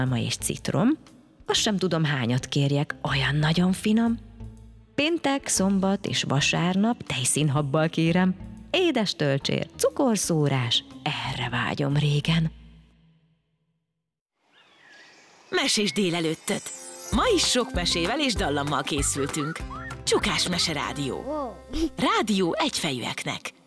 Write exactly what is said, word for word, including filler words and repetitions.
alma és citrom, azt sem tudom hányat kérjek, olyan nagyon finom. Péntek, szombat és vasárnap tejszínhabbal kérem, édes tölcsér, cukorszórás, erre vágyom régen. Mesés délelőttöt! Ma is sok mesével és dallammal készültünk. Csukás Mese Rádió. Rádió egyfejűeknek.